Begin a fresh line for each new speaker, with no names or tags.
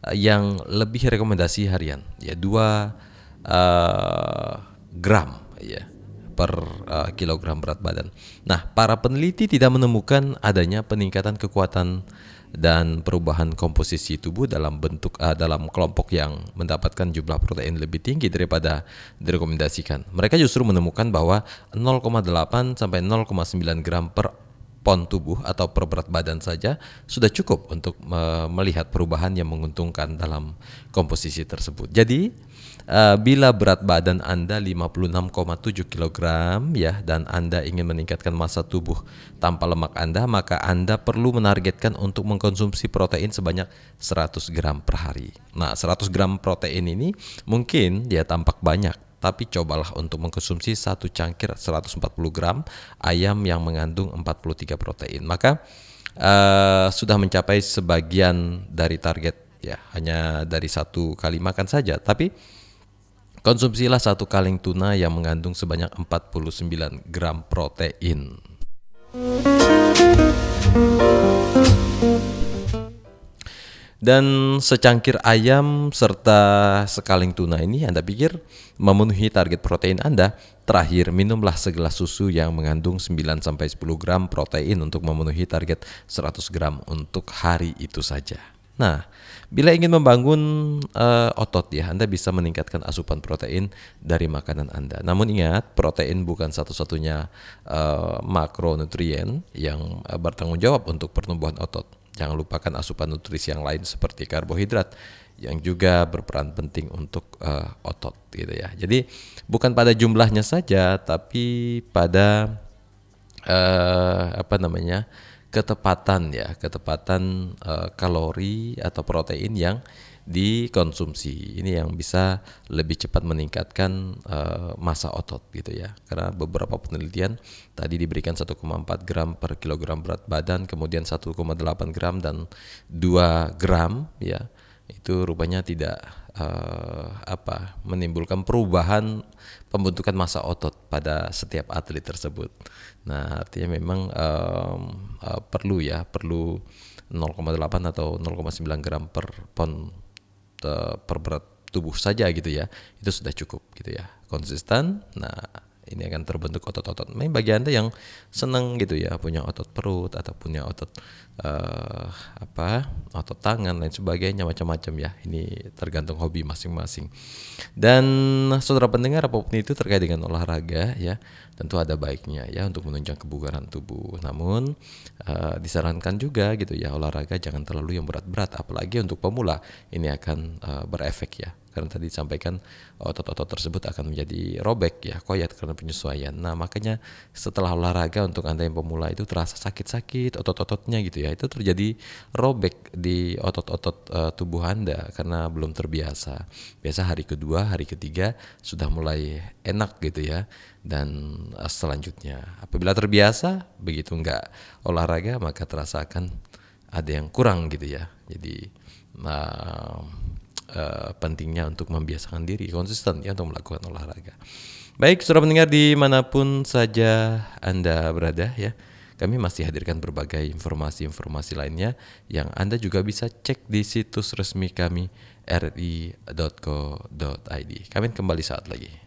yang lebih rekomendasi harian, ya 2 gram ya per kilogram berat badan. Nah, para peneliti tidak menemukan adanya peningkatan kekuatan dan perubahan komposisi tubuh dalam kelompok yang mendapatkan jumlah protein lebih tinggi daripada direkomendasikan. Mereka justru menemukan bahwa 0,8 sampai 0,9 gram per pon tubuh atau per berat badan saja sudah cukup untuk melihat perubahan yang menguntungkan dalam komposisi tersebut. Jadi bila berat badan Anda 56,7 kg ya, dan Anda ingin meningkatkan massa tubuh tanpa lemak Anda, maka Anda perlu menargetkan untuk mengkonsumsi protein sebanyak 100 gram per hari. Nah, 100 gram protein ini mungkin ya tampak banyak, tapi cobalah untuk mengkonsumsi satu cangkir 140 gram ayam yang mengandung 43 protein. Maka sudah mencapai sebagian dari target ya, hanya dari satu kali makan saja. Tapi konsumsilah satu kaleng tuna yang mengandung sebanyak 49 gram protein. Dan secangkir ayam serta sekaleng tuna ini Anda pikir memenuhi target protein Anda? Terakhir, minumlah segelas susu yang mengandung 9-10 gram protein untuk memenuhi target 100 gram untuk hari itu saja. Nah, bila ingin membangun otot ya, Anda bisa meningkatkan asupan protein dari makanan Anda. Namun ingat, protein bukan satu-satunya makronutrien yang bertanggung jawab untuk pertumbuhan otot. Jangan lupakan asupan nutrisi yang lain seperti karbohidrat yang juga berperan penting untuk otot gitu ya. Jadi bukan pada jumlahnya saja, tapi pada ketepatan kalori atau protein yang dikonsumsi. Ini yang bisa lebih cepat meningkatkan massa otot gitu ya. Karena beberapa penelitian tadi diberikan 1,4 gram per kilogram berat badan, kemudian 1,8 gram dan 2 gram ya. Itu rupanya tidak menimbulkan perubahan pembentukan massa otot pada setiap atlet tersebut. Nah, artinya memang perlu 0,8 atau 0,9 gram per pon per berat tubuh saja gitu ya. Itu sudah cukup gitu ya. Konsisten. Nah, ini akan terbentuk otot-otot. Nah, bagi Anda yang senang gitu ya, punya otot perut atau punya otot otot tangan lain sebagainya, macam-macam ya. Ini tergantung hobi masing-masing. Dan saudara pendengar, apapun itu terkait dengan olahraga ya, tentu ada baiknya ya untuk menunjang kebugaran tubuh. Namun disarankan juga gitu ya, olahraga jangan terlalu yang berat-berat, apalagi untuk pemula. Ini akan berefek ya. Karena tadi disampaikan otot-otot tersebut akan menjadi robek ya, koyat karena penyesuaian. Nah, makanya setelah olahraga untuk Anda yang pemula itu terasa sakit-sakit otot-ototnya gitu ya. Itu terjadi robek di otot-otot tubuh Anda karena belum terbiasa. Biasa hari kedua, hari ketiga sudah mulai enak gitu ya. Dan selanjutnya apabila terbiasa, begitu enggak olahraga maka terasa akan ada yang kurang gitu ya. Jadi pentingnya untuk membiasakan diri konsisten ya untuk melakukan olahraga. Baik, saudara pendengar dimanapun saja Anda berada ya, kami masih hadirkan berbagai informasi-informasi lainnya yang Anda juga bisa cek di situs resmi kami ri.co.id. Kami kembali saat lagi.